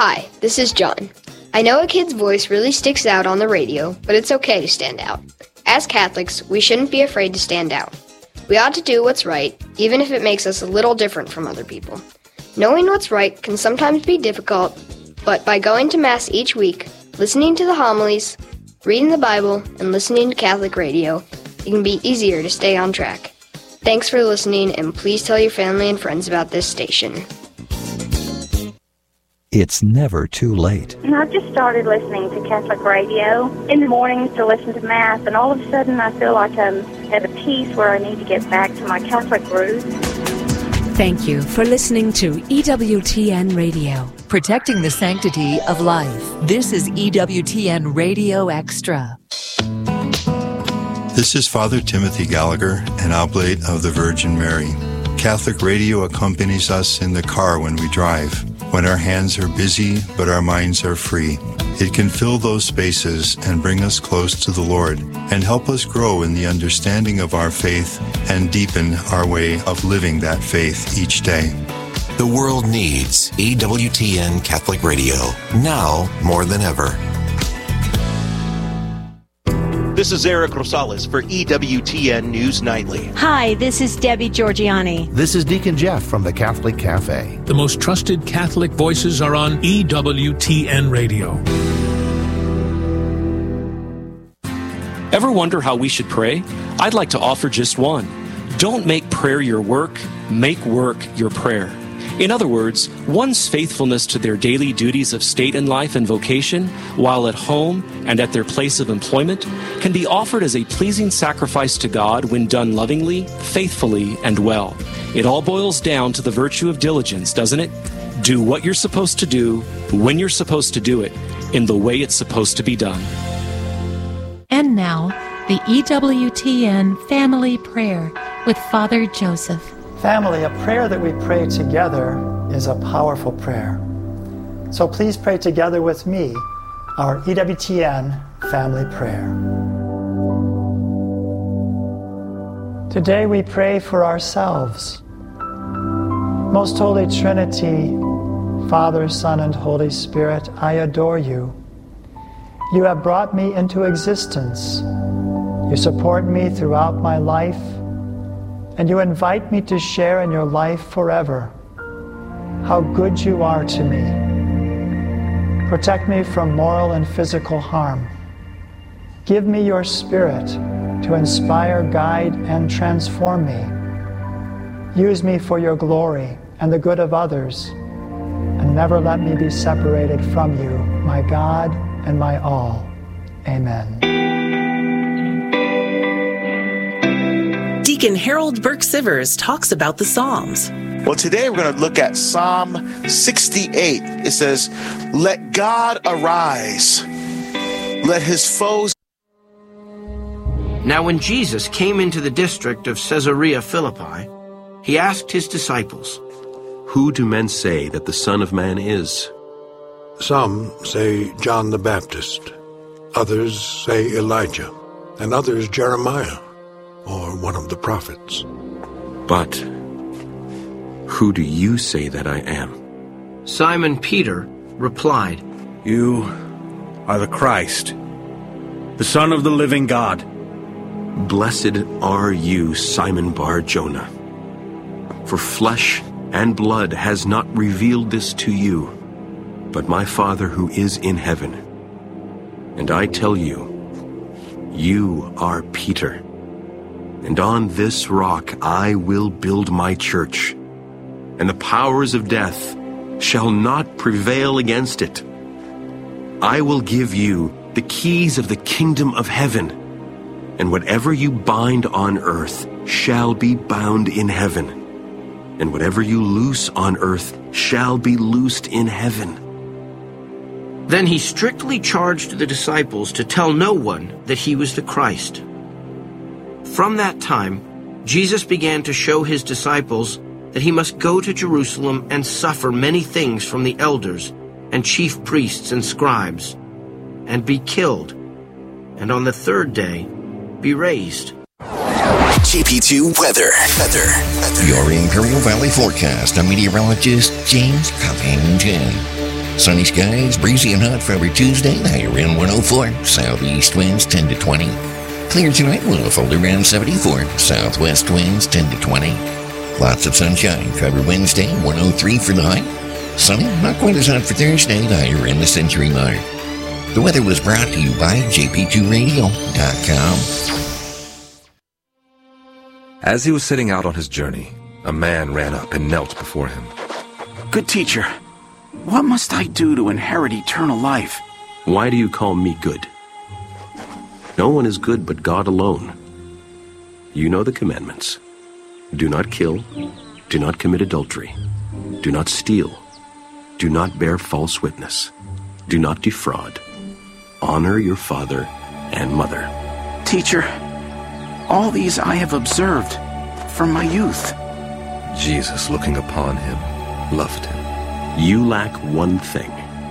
Hi, this is John. I know a kid's voice really sticks out on the radio, but it's okay to stand out. As Catholics, we shouldn't be afraid to stand out. We ought to do what's right, even if it makes us a little different from other people. Knowing what's right can sometimes be difficult, but by going to Mass each week, listening to the homilies, reading the Bible, and listening to Catholic radio, it can be easier to stay on track. Thanks for listening, and please tell your family and friends about this station. It's never too late. I've just started listening to Catholic radio in the mornings to listen to Mass, and all of a sudden I feel like I'm at a peace where I need to get back to my Catholic roots. Thank you for listening to EWTN Radio, protecting the sanctity of life. This is EWTN Radio Extra. This is Father Timothy Gallagher, an oblate of the Virgin Mary. Catholic radio accompanies us in the car when we drive, when our hands are busy but our minds are free. It can fill those spaces and bring us close to the Lord and help us grow in the understanding of our faith and deepen our way of living that faith each day. The world needs EWTN Catholic Radio, now more than ever. This is Eric Rosales for EWTN News Nightly. Hi, this is Debbie Georgiani. This is Deacon Jeff from the Catholic Cafe. The most trusted Catholic voices are on EWTN Radio. Ever wonder how we should pray? I'd like to offer just one. Don't make prayer your work, make work your prayer. In other words, one's faithfulness to their daily duties of state and life and vocation, while at home and at their place of employment, can be offered as a pleasing sacrifice to God when done lovingly, faithfully, and well. It all boils down to the virtue of diligence, doesn't it? Do what you're supposed to do, when you're supposed to do it, in the way it's supposed to be done. And now, the EWTN Family Prayer with Father Joseph. Family, a prayer that we pray together is a powerful prayer. So please pray together with me our EWTN Family Prayer. Today we pray for ourselves. Most Holy Trinity, Father, Son, and Holy Spirit, I adore you. You have brought me into existence. You support me throughout my life, and you invite me to share in your life forever. How good you are to me. Protect me from moral and physical harm. Give me your Spirit to inspire, guide, and transform me. Use me for your glory and the good of others, and never let me be separated from you, my God and my all. Amen. Deacon Harold Burke-Sivers talks about the Psalms. Well, today we're going to look at Psalm 68. It says, "Let God arise. Let his foes..." Now when Jesus came into the district of Caesarea Philippi, he asked his disciples, "Who do men say that the Son of Man is?" Some say John the Baptist, others say Elijah, and others Jeremiah, or one of the prophets. But who do you say that I am? Simon Peter replied, "You are the Christ, the Son of the living God." Blessed are you, Simon Bar-Jonah, for flesh and blood has not revealed this to you, but my Father who is in heaven. And I tell you, you are Peter, and on this rock I will build my church, and the powers of death shall not prevail against it. I will give you the keys of the kingdom of heaven, and whatever you bind on earth shall be bound in heaven, and whatever you loose on earth shall be loosed in heaven. Then he strictly charged the disciples to tell no one that he was the Christ. From that time, Jesus began to show his disciples that he must go to Jerusalem and suffer many things from the elders and chief priests and scribes, and be killed, and on the third day be raised. GP2 weather. Your Imperial Valley forecast. I'm meteorologist James Covington. Sunny skies, breezy and hot for every Tuesday, high around 104. Southeast winds 10 to 20. Clear tonight, low full around 74. Southwest winds 10 to 20. Lots of sunshine for every Wednesday, 103 for the high. Sunny, not quite as hot for Thursday, high around the century mark. The weather was brought to you by jp2radio.com. As he was setting out on his journey, a man ran up and knelt before him. Good teacher, what must I do to inherit eternal life? Why do you call me good? No one is good but God alone. You know the commandments. Do not kill. Do not commit adultery. Do not steal. Do not bear false witness. Do not defraud. Honor your father and mother. Teacher, all these I have observed from my youth. Jesus, looking upon him, loved him. You lack one thing.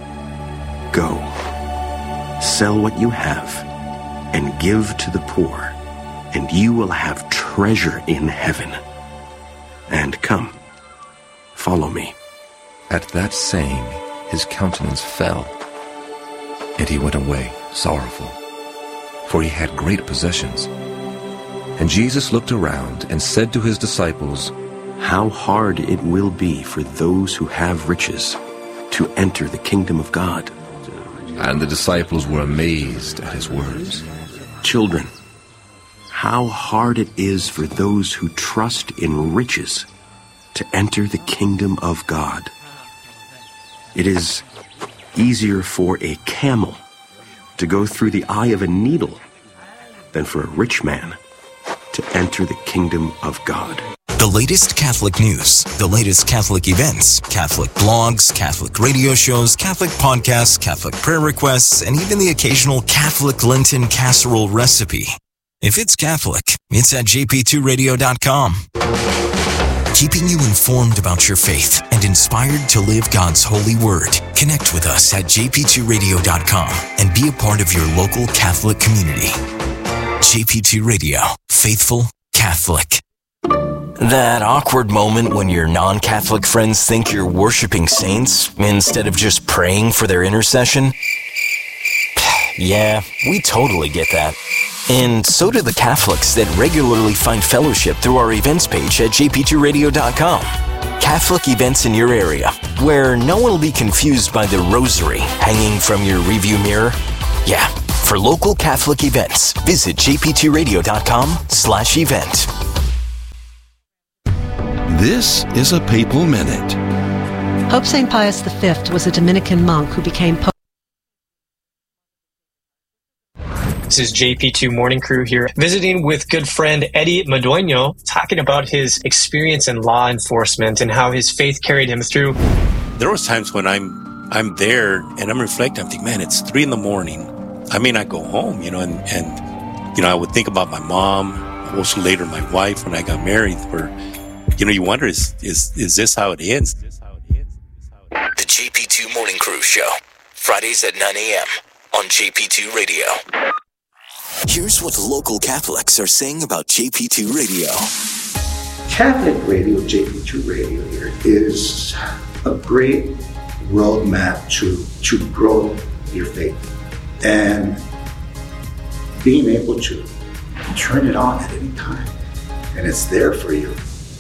Go, sell what you have, and give to the poor, and you will have treasure in heaven. And come, follow me. At that saying, his countenance fell, and he went away sorrowful, for he had great possessions. And Jesus looked around and said to his disciples, How hard it will be for those who have riches to enter the kingdom of God. And the disciples were amazed at his words. Children, how hard it is for those who trust in riches to enter the kingdom of God. It is easier for a camel to go through the eye of a needle than for a rich man to enter the kingdom of God. The latest Catholic news, the latest Catholic events, Catholic blogs, Catholic radio shows, Catholic podcasts, Catholic prayer requests, and even the occasional Catholic Lenten casserole recipe. If it's Catholic, it's at jp2radio.com. Keeping you informed about your faith and inspired to live God's holy word. Connect with us at jp2radio.com and be a part of your local Catholic community. JP2 Radio, faithful Catholic. That awkward moment when your non-Catholic friends think you're worshiping saints instead of just praying for their intercession? Yeah, we totally get that. And so do the Catholics that regularly find fellowship through our events page at jp2radio.com. Catholic events in your area, where no one will be confused by the rosary hanging from your review mirror. Yeah, for local Catholic events, visit jp2radio.com/event. This is a Papal Minute. Pope St. Pius V was a Dominican monk who became Pope. This is JP2 Morning Crew here, visiting with good friend Eddie Madueño, talking about his experience in law enforcement and how his faith carried him through. There was times when I'm there and I'm reflecting, I'm thinking, man, it's 3 a.m. I may not go home, and I would think about my mom, also later my wife when I got married, where you wonder, is this how it ends? The JP2 Morning Crew Show, Fridays at 9 a.m. on JP2 Radio. Here's what local Catholics are saying about JP2 Radio. Catholic Radio, JP2 Radio here, is a great roadmap to grow your faith and being able to turn it on at any time. And it's there for you.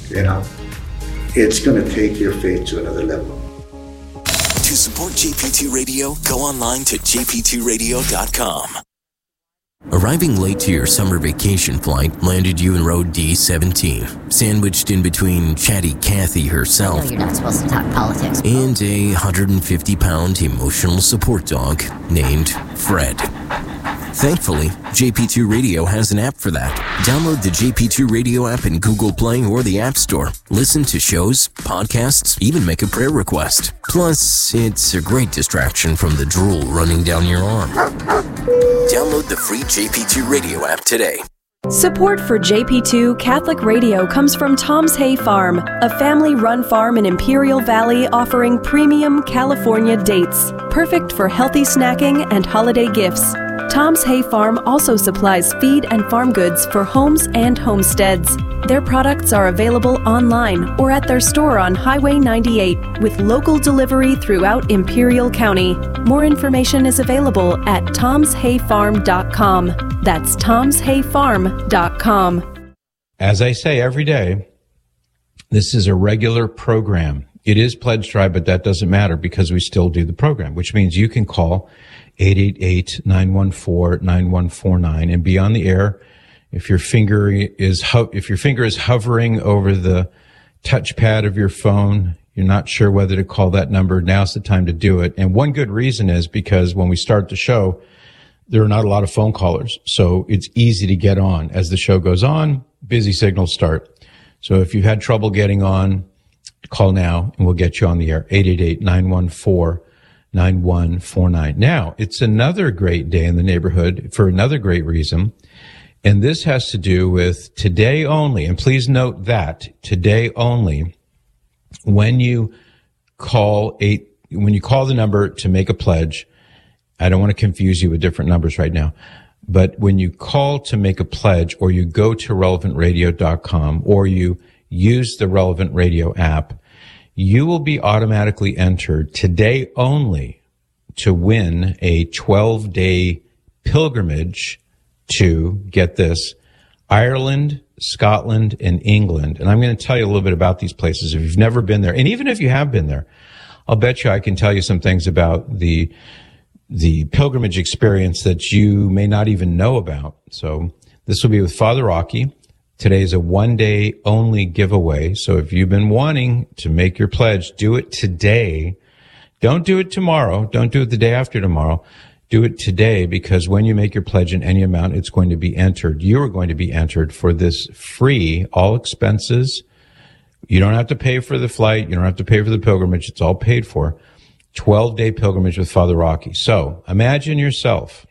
It's going to take your faith to another level. To support JP2 Radio, go online to jp2radio.com. Arriving late to your summer vacation flight landed you in row D17, sandwiched in between chatty Kathy herself. I know you're not supposed to talk politics. And a 150-pound emotional support dog named Fred. Thankfully, JP2 Radio has an app for that. Download the JP2 Radio app in Google Play or the App Store. Listen to shows, podcasts, even make a prayer request. Plus, it's a great distraction from the drool running down your arm. Download the free JP2 Radio app today. Support for JP2 Catholic Radio comes from Tom's Hay Farm, a family-run farm in Imperial Valley offering premium California dates, perfect for healthy snacking and holiday gifts. Tom's Hay Farm also supplies feed and farm goods for homes and homesteads. Their products are available online or at their store on Highway 98 with local delivery throughout Imperial County. More information is available at tomshayfarm.com. That's tomshayfarm.com. As I say every day, this is a regular program. It is pledge drive, but that doesn't matter because we still do the program, which means you can call 888-914-9149 and be on the air. If your finger is hovering over the touchpad of your phone, you're not sure whether to call that number, now's the time to do it. And one good reason is because when we start the show, there are not a lot of phone callers, so it's easy to get on. As the show goes on, busy signals start. So if you've had trouble getting on, call now and we'll get you on the air. 888-914-9149. Now, it's another great day in the neighborhood for another great reason. And this has to do with today only. And please note that today only, when you call the number to make a pledge, I don't want to confuse you with different numbers right now, but when you call to make a pledge or you go to relevantradio.com or you use the Relevant Radio app, you will be automatically entered today only to win a 12-day pilgrimage to, get this, Ireland, Scotland, and England. And I'm going to tell you a little bit about these places if you've never been there. And even if you have been there, I'll bet you I can tell you some things about the pilgrimage experience that you may not even know about. So this will be with Father Rocky. Today is a one-day only giveaway. So if you've been wanting to make your pledge, do it today. Don't do it tomorrow. Don't do it the day after tomorrow. Do it today, because when you make your pledge in any amount, it's going to be entered. You are going to be entered for this free, all expenses. You don't have to pay for the flight. You don't have to pay for the pilgrimage. It's all paid for. 12-day pilgrimage with Father Rocky. So imagine yourself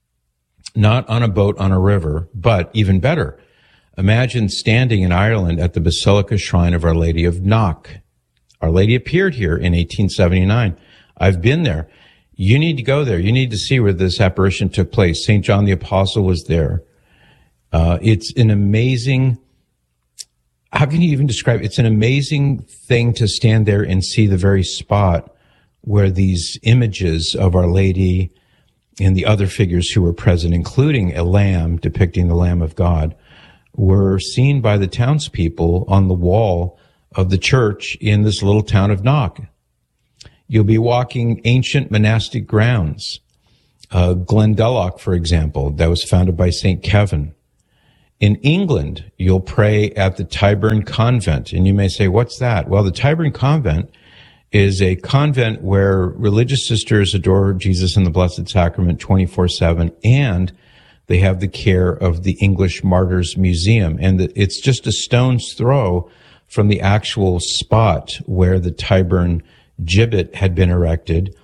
not on a boat on a river, but even better, imagine standing in Ireland at the Basilica Shrine of Our Lady of Knock. Our Lady appeared here in 1879. I've been there. You need to go there. You need to see where this apparition took place. St. John the Apostle was there. It's an amazing, how can you even describe it? It's an amazing thing to stand there and see the very spot where these images of Our Lady and the other figures who were present, including a lamb depicting the Lamb of God, were seen by the townspeople on the wall of the church in this little town of Knock. You'll be walking ancient monastic grounds. Glendalough, for example, that was founded by St. Kevin. In England, you'll pray at the Tyburn Convent. And you may say, what's that? Well, the Tyburn Convent is a convent where religious sisters adore Jesus in the Blessed Sacrament 24/7, and they have the care of the English Martyrs Museum. And it's just a stone's throw from the actual spot where the Tyburn gibbet had been erected,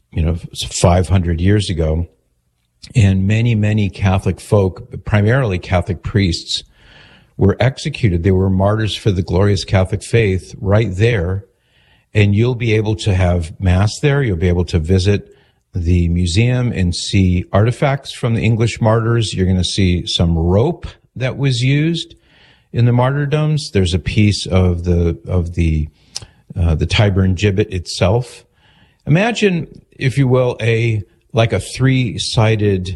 500 years ago. And many, many Catholic folk, primarily Catholic priests, were executed. They were martyrs for the glorious Catholic faith right there. And you'll be able to have Mass there. You'll be able to visit the museum and see artifacts from the English martyrs. You're going to see some rope that was used in the martyrdoms. There's a piece of the Tyburn gibbet itself. Imagine, if you will, like a three-sided,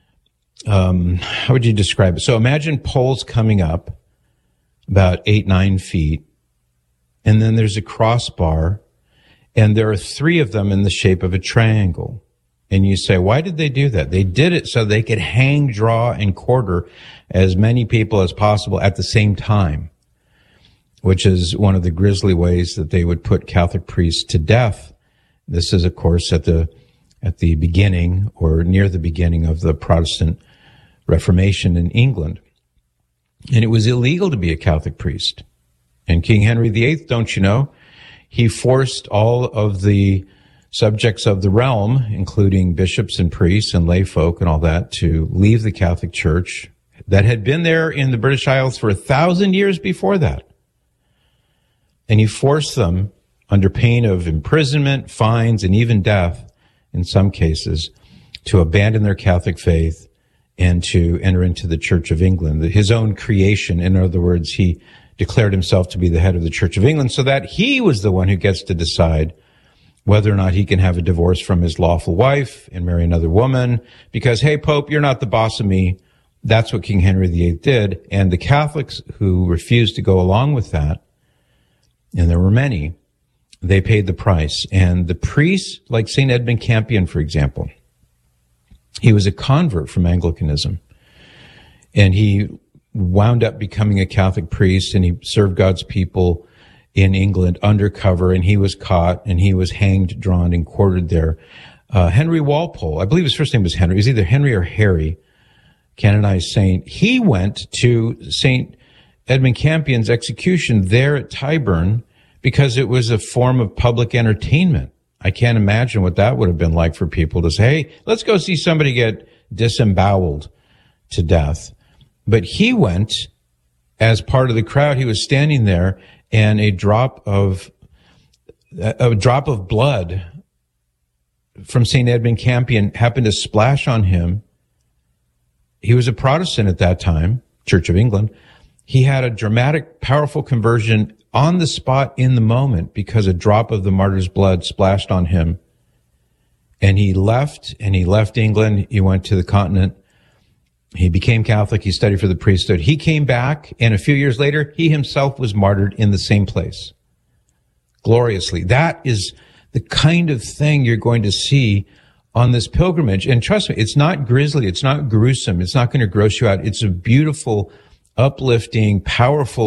how would you describe it? So imagine poles coming up about 8-9 feet. And then there's a crossbar, and there are 3 of them in the shape of a triangle. And you say, why did they do that? They did it so they could hang, draw, and quarter as many people as possible at the same time, which is one of the grisly ways that they would put Catholic priests to death. This is, of course, at the beginning or near the beginning of the Protestant Reformation in England. And it was illegal to be a Catholic priest. And King Henry VIII, don't you know, he forced all of the subjects of the realm, including bishops and priests and lay folk and all that, to leave the Catholic Church that had been there in the British Isles for 1,000 years before that. And he forced them, under pain of imprisonment, fines, and even death in some cases, to abandon their Catholic faith and to enter into the Church of England, his own creation. In other words, he declared himself to be the head of the Church of England so that he was the one who gets to decide whether or not he can have a divorce from his lawful wife and marry another woman because, hey, Pope, you're not the boss of me. That's what King Henry VIII did. And the Catholics who refused to go along with that, and there were many, they paid the price. And the priests, like St. Edmund Campion, for example, he was a convert from Anglicanism. And he wound up becoming a Catholic priest, and he served God's people in England undercover, and he was caught, and he was hanged, drawn, and quartered there. Henry Walpole, I believe his first name was Henry. It was either Henry or Harry, canonized saint. He went to St. Edmund Campion's execution there at Tyburn because it was a form of public entertainment. I can't imagine what that would have been like for people to say, hey, let's go see somebody get disemboweled to death. But he went as part of the crowd. He was standing there, and a drop of blood from St. Edmund Campion happened to splash on him. He was a Protestant at that time, Church of England. He had a dramatic, powerful conversion on the spot in the moment because a drop of the martyr's blood splashed on him. And he left England. He went to the continent. He became Catholic. He studied for the priesthood. He came back, and a few years later, he himself was martyred in the same place. Gloriously. That is the kind of thing you're going to see on this pilgrimage. And trust me, it's not grisly. It's not gruesome. It's not going to gross you out. It's a beautiful, uplifting, powerful